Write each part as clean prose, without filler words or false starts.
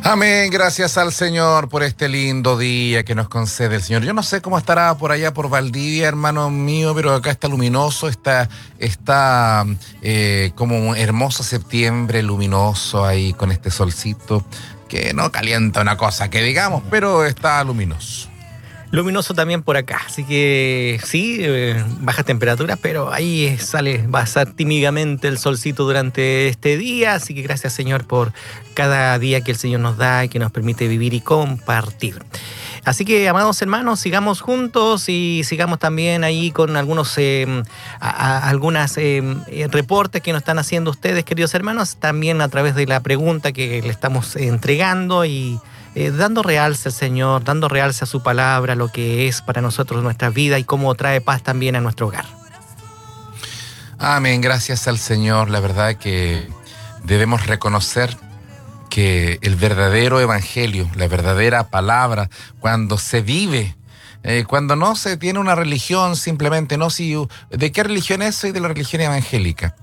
Amén, gracias al Señor por este lindo día que nos concede el Señor. Yo no sé cómo estará por allá por Valdivia, hermano mío, pero acá está luminoso, está como un hermoso septiembre luminoso ahí con este solcito que no calienta una cosa que digamos, pero está luminoso. Luminoso también por acá, así que sí, bajas temperaturas, pero ahí va a estar tímidamente el solcito durante este día, así que gracias, Señor, por cada día que el Señor nos da y que nos permite vivir y compartir. Así que, amados hermanos, sigamos juntos y sigamos también ahí con algunos reportes que nos están haciendo ustedes, queridos hermanos, también a través de la pregunta que le estamos entregando y dando realce al Señor, dando realce a su palabra, lo que es para nosotros nuestra vida y cómo trae paz también a nuestro hogar. Amén, gracias al Señor. La verdad que debemos reconocer que el verdadero evangelio, la verdadera palabra, cuando se vive, cuando no se tiene una religión simplemente, no si de qué religión es, soy de la religión evangélica.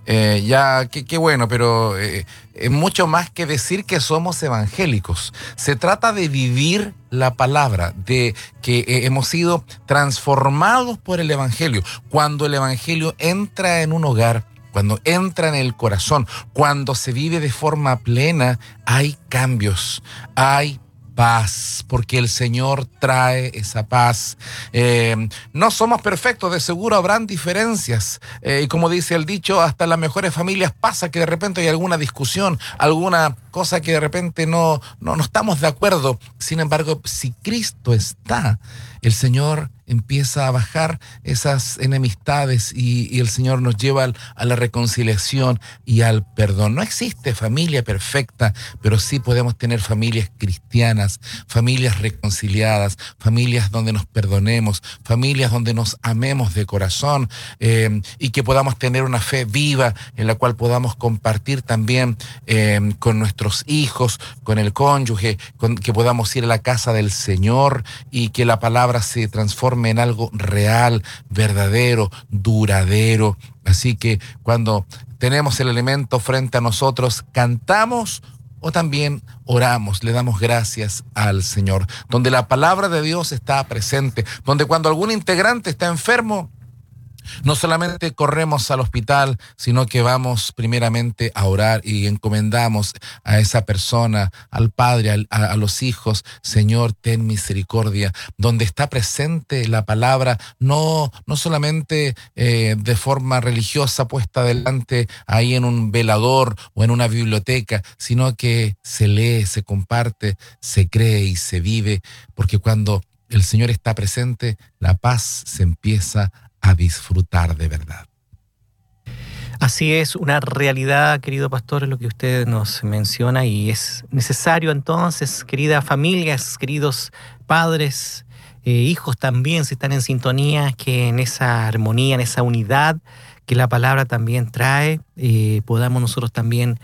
Qué bueno, pero es mucho más que decir que somos evangélicos. Se trata de vivir la palabra, de que hemos sido transformados por el evangelio. Cuando el evangelio entra en un hogar, cuando entra en el corazón, cuando se vive de forma plena, hay cambios, hay paz, porque el Señor trae esa paz. No somos perfectos, de seguro habrán diferencias, y como dice el dicho, hasta en las mejores familias pasa que de repente hay alguna discusión, alguna cosa que de repente no estamos de acuerdo. Sin embargo, si Cristo está, el Señor empieza a bajar esas enemistades y el Señor nos lleva a la reconciliación y al perdón. No existe familia perfecta, pero sí podemos tener familias cristianas, familias reconciliadas, familias donde nos perdonemos, familias donde nos amemos de corazón, y que podamos tener una fe viva en la cual podamos compartir también con nuestros hijos, con el cónyuge, que podamos ir a la casa del Señor y que la palabra se transforme en algo real, verdadero, duradero. Así que cuando tenemos el elemento frente a nosotros, cantamos o también oramos, le damos gracias al Señor. Donde la palabra de Dios está presente, donde cuando algún integrante está enfermo, no solamente corremos al hospital, sino que vamos primeramente a orar y encomendamos a esa persona, al padre, a los hijos. Señor, ten misericordia. Donde está presente la palabra, no solamente de forma religiosa puesta delante ahí en un velador o en una biblioteca, sino que se lee, se comparte, se cree y se vive, porque cuando el Señor está presente, la paz se empieza a disfrutar de verdad. Así es, una realidad, querido pastor, es lo que usted nos menciona y es necesario entonces, queridas familias, queridos padres, hijos también, si están en sintonía, que en esa armonía, en esa unidad que la palabra también trae, podamos nosotros también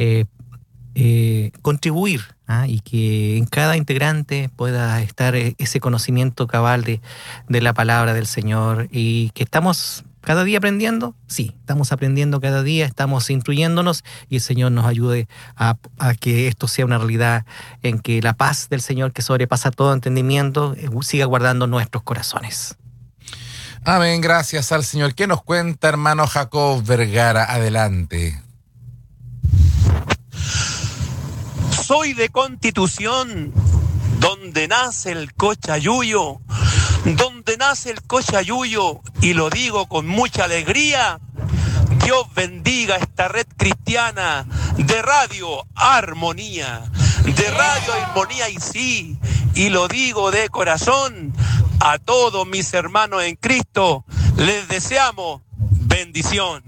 contribuir, y que en cada integrante pueda estar ese conocimiento cabal de la palabra del Señor y que estamos cada día aprendiendo. Sí, estamos aprendiendo cada día, estamos instruyéndonos y el Señor nos ayude a que esto sea una realidad en que la paz del Señor que sobrepasa todo entendimiento siga guardando nuestros corazones. Amén, gracias al Señor. ¿Qué nos cuenta hermano Jacob Vergara? Adelante. Soy de Constitución, donde nace el Cochayuyo, y lo digo con mucha alegría. Dios bendiga esta red cristiana de Radio Armonía, y sí, y lo digo de corazón, a todos mis hermanos en Cristo, les deseamos bendición.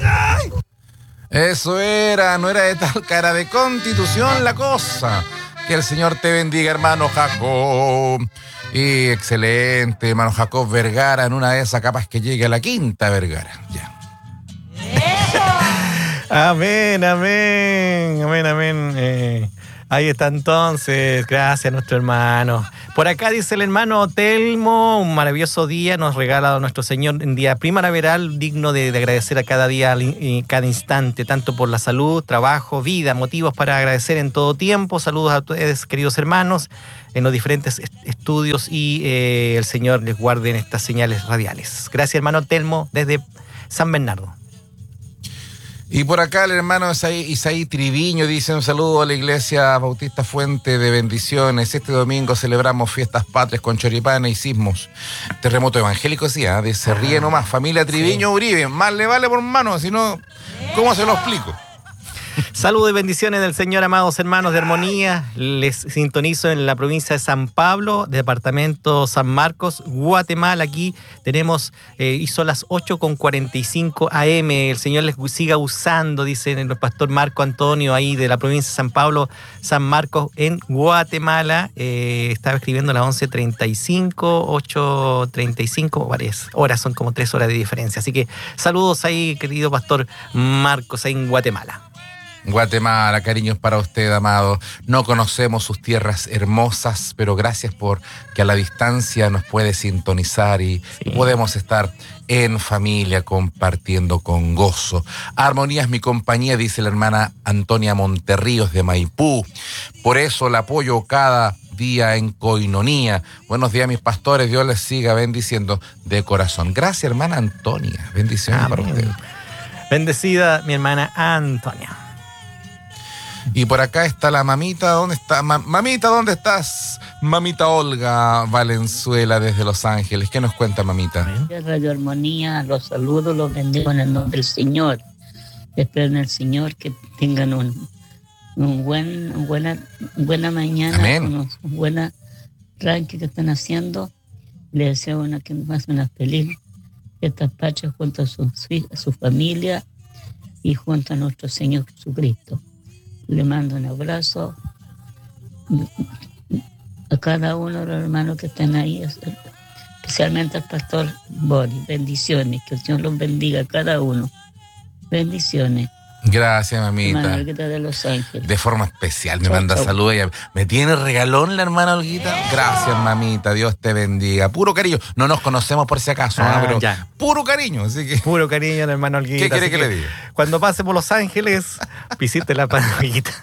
Eso no era de tal cara de Constitución la cosa. Que el Señor te bendiga, hermano Jacob. Y excelente, hermano Jacob Vergara, en una de esas capas que llegue a la quinta Vergara. Ya. Amén. Ahí está entonces, gracias a nuestro hermano. Por acá dice el hermano Telmo, un maravilloso día nos regala nuestro Señor en día primaveral, digno de agradecer a cada día y cada instante, tanto por la salud, trabajo, vida, motivos para agradecer en todo tiempo. Saludos a ustedes, queridos hermanos, en los diferentes estudios y el Señor les guarde en estas señales radiales. Gracias, hermano Telmo, desde San Bernardo. Y por acá el hermano Isaí Triviño dice: un saludo a la Iglesia Bautista Fuente de Bendiciones. Este domingo celebramos fiestas patrias con choripanes y sismos. Terremoto evangélico, sí, de se ríe nomás. Familia Triviño, sí. Uribe, más le vale por mano, si no, ¿cómo se lo explico? Saludos y bendiciones del Señor, amados hermanos de Armonía. Les sintonizo en la provincia de San Pablo, departamento San Marcos, Guatemala. Aquí tenemos, y son las 8:45 AM. El Señor les siga usando, dice el pastor Marco Antonio, ahí de la provincia de San Pablo, San Marcos, en Guatemala. Estaba escribiendo a las 11:35, 8:35, varias horas, son como 3 horas de diferencia. Así que saludos ahí, querido pastor Marcos, ahí en Guatemala. Guatemala, cariños para usted, amado. No conocemos sus tierras hermosas, pero gracias por que a la distancia nos puede sintonizar y podemos estar en familia compartiendo con gozo. Armonía es mi compañía, dice la hermana Antonia Monterríos de Maipú. Por eso la apoyo cada día en coinonía. Buenos días, mis pastores. Dios les siga bendiciendo de corazón. Gracias, hermana Antonia. Bendiciones para usted. Bendecida, mi hermana Antonia. Y por acá está la mamita. ¿Dónde está? Mamita, ¿dónde estás? Mamita Olga Valenzuela desde Los Ángeles. ¿Qué nos cuenta, mamita? Radio Armonía, los saludo, los bendigo en el nombre del Señor. Espero en el Señor que tengan buena mañana. Amén. Un buen ranking que están haciendo. Les deseo que más una feliz fiestas patrias junto a su familia y junto a nuestro Señor Jesucristo. Le mando un abrazo a cada uno de los hermanos que están ahí, especialmente al pastor Boris. Bendiciones, que el Señor los bendiga a cada uno. Bendiciones. Gracias, mamita. Hermana Olguita de Los Ángeles. De forma especial me manda saludos. Ella me tiene regalón la hermana Olguita. Gracias, mamita. Dios te bendiga. Puro cariño. No nos conocemos por si acaso, pero ya. Puro cariño. Así que... Puro cariño, la hermana Olguita. ¿Qué quiere que le diga? Cuando pase por Los Ángeles, visite la hermana Olguita.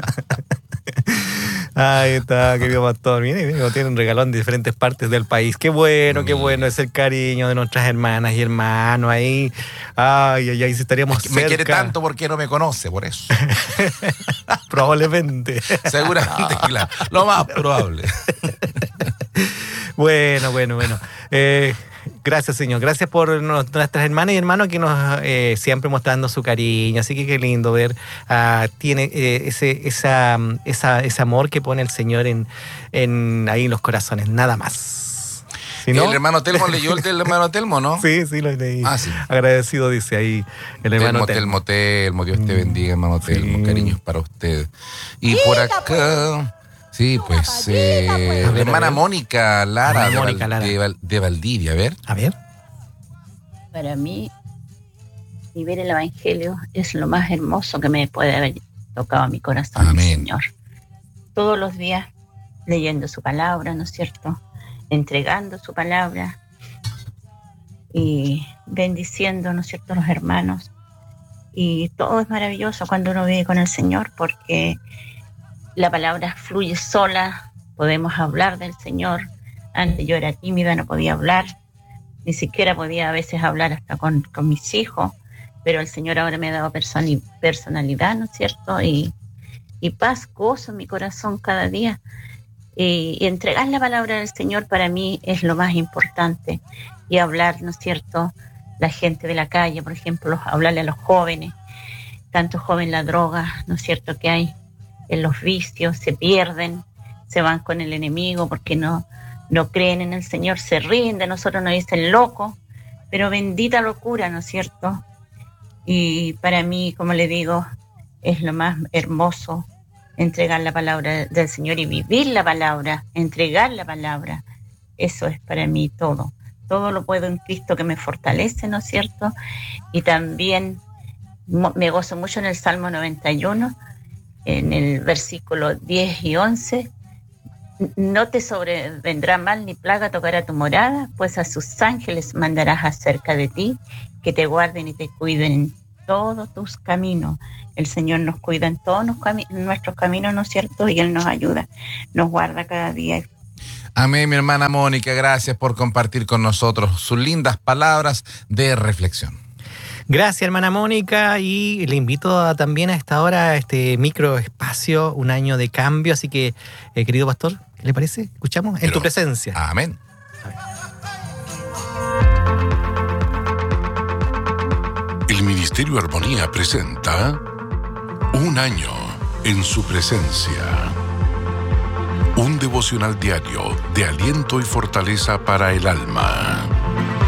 Ahí está, querido pastor. Mire, tiene un regalón de diferentes partes del país. Qué bueno es el cariño de nuestras hermanas y hermanos ahí. Ay, si estaríamos cerca. Me quiere tanto porque no me conoce, por eso. Probablemente. Seguramente, claro. Lo más probable. Bueno. Gracias, Señor. Gracias por nuestras hermanas y hermanos que nos siempre mostrando su cariño. Así que qué lindo ver. Tiene ese amor que pone el Señor ahí en los corazones. Nada más. ¿Sí, no? El hermano Telmo leyó el del hermano Telmo, ¿no? Sí, lo leí. Sí. Agradecido, dice ahí el hermano Telmo. Dios te bendiga, hermano Telmo. Cariños para usted. Y por acá... Sí, pues, la hermana Mónica Lara, de Valdivia, a ver. Para mí, vivir el Evangelio es lo más hermoso que me puede haber tocado a mi corazón, Amén. Señor. Todos los días leyendo su palabra, ¿no es cierto? Entregando su palabra y bendiciendo, ¿no es cierto?, a los hermanos. Y todo es maravilloso cuando uno vive con el Señor, porque la palabra fluye sola, podemos hablar del Señor. Antes yo era tímida, no podía hablar, ni siquiera podía a veces hablar hasta con mis hijos, pero el Señor ahora me ha dado personalidad, ¿no es cierto? Y paz, gozo en mi corazón cada día. Y entregar la palabra del Señor para mí es lo más importante. Y hablar, ¿no es cierto?, la gente de la calle, por ejemplo, hablarle a los jóvenes, tanto joven la droga, ¿no es cierto?, que hay en los vicios, se pierden, se van con el enemigo porque no creen en el Señor, se ríen de nosotros, nos dicen locos, pero bendita locura, ¿no es cierto? Y para mí, como le digo, es lo más hermoso entregar la palabra del Señor y vivir la palabra, entregar la palabra. Eso es para mí todo. Todo lo puedo en Cristo que me fortalece, ¿no es cierto? Y también me gozo mucho en el Salmo 91, en el versículo 10 y 11, no te sobrevendrá mal ni plaga tocará tu morada, pues a sus ángeles mandarás acerca de ti, que te guarden y te cuiden en todos tus caminos. El Señor nos cuida en todos nuestros caminos, ¿no es cierto? Y Él nos ayuda, nos guarda cada día. Amén, mi hermana Mónica, gracias por compartir con nosotros sus lindas palabras de reflexión. Gracias, hermana Mónica, y le invito también a esta hora a este microespacio, un año de cambio, así que, querido pastor, ¿qué le parece? ¿Escuchamos? En tu presencia. Amén. El Ministerio Armonía presenta Un año en su presencia. Un devocional diario de aliento y fortaleza para el alma.